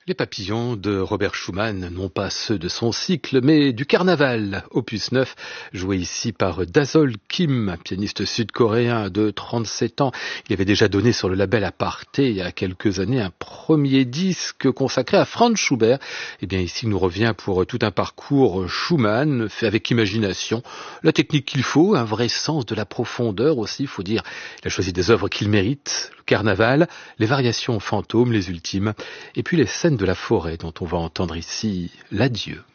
Les papillons de Robert Schumann, non pas ceux de son cycle, mais du Carnaval, opus 9, joué ici par Dazol Kim, pianiste sud-coréen de 37 ans. Il avait déjà donné sur le label Aparté il y a quelques années un premier disque consacré à Franz Schubert. Et bien ici, il nous revient pour tout un parcours Schumann, fait avec imagination, la technique qu'il faut, un vrai sens de la profondeur aussi, il faut dire. Il a choisi des œuvres qu'il mérite, le Carnaval, les variations fantômes, les ultimes, et puis les scènes de la forêt dont on va entendre ici l'adieu.